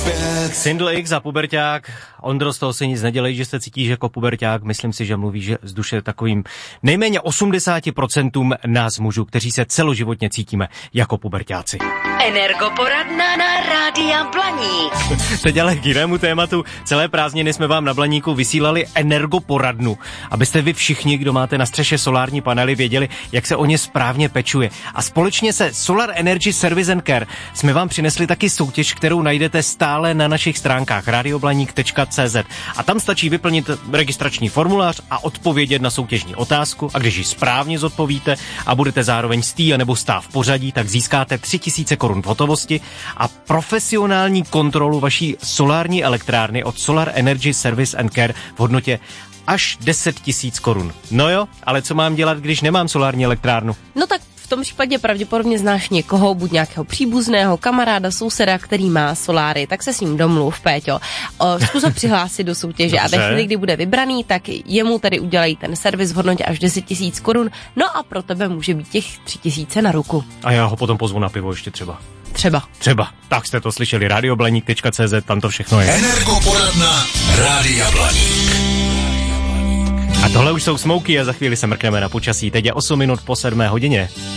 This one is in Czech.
zpět. Single X a puberťák. Ondro, z toho si nic nedělej, že se cítíš jako puberťák. Myslím si, že mluvíš z duše takovým nejméně 80% nás mužů, kteří se celoživotně cítíme jako puberťáci. Energoporadna na Rádia Blaník. Teď ale k jinému tématu. Celé prázdniny jsme vám na Blaníku vysílali energoporadnu, abyste vy všichni, kdo máte na střeše solární panely, věděli, jak se o ně správně pečuje. A společně se Solar Energy Service and Care jsme vám přinesli taky soutěž, kterou najdete stále na našich stránkách radioblaník.cz. A tam stačí vyplnit registrační formulář a odpovědět na soutěžní otázku. A když ji správně zodpovíte a budete zároveň nebo v pořadí, tak získáte 3000 korun v hotovosti a profesionální kontrolu vaší solární elektrárny od Solar Energy Service and Care v hodnotě až 10 000 korun. No jo, ale co mám dělat, když nemám solární elektrárnu? No tak v tom případě pravděpodobně znáš někoho, buď nějakého příbuzného, kamaráda, souseda, který má soláry, tak se s ním domluv, Péťo. Zkus ho přihlásit do soutěže. Dobře. A ve chvíli, kdy bude vybraný, tak jemu tady udělají ten servis v hodnotě až 10 000 korun. No a pro tebe může být těch 3000 na ruku. A já ho potom pozvu na pivo ještě třeba. Třeba. Tak jste to slyšeli, radioblaník.cz, tam to všechno je. Energoporadna Rádia Blaník. A tohle už jsou Smokey a za chvíli se mrkneme na počasí. Teď je 8 minut po 7 hodině.